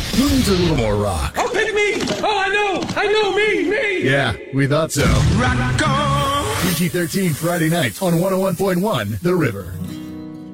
Who needs a little more rock? Oh, pick me! Oh, I know, me! Yeah, we thought so. Rock on! PG-13 Friday nights on 101.1 The River.